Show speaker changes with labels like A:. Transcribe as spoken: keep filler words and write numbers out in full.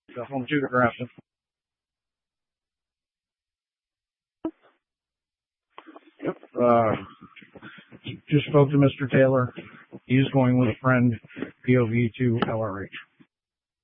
A: The home to Nebraska. Yep. Uh, just spoke to Mister Taylor. He's going with a friend, P O V to L R H.